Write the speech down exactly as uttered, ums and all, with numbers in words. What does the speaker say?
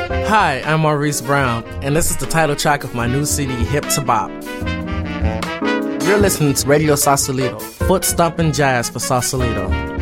Hi, I'm Maurice Brown, and this is the title track of my new C D, Hip to Bop. You're listening to Radio Sausalito, foot stomping jazz for Sausalito.